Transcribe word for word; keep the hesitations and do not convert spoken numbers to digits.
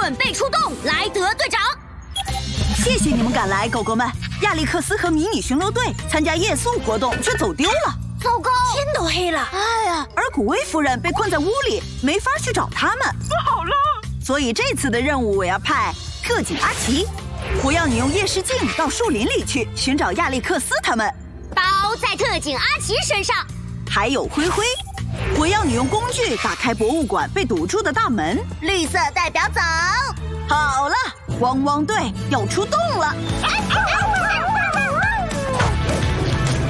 准备出动，莱德队长。 谢谢你们赶来，狗狗们。亚历克斯和迷你巡逻队参加夜宿活动却走丢了， 糟糕，天都黑了。 哎呀，而古威夫人被困在屋里，没法去找他们。 不好了！ 所以这次的任务我要派特警阿奇，我要你用夜视镜到树林里去寻找亚历克斯他们。 包在特警阿奇身上。 还有灰灰，我要你用工具打开博物馆被堵住的大门。 绿色代表走。 好了，汪汪队要出动了。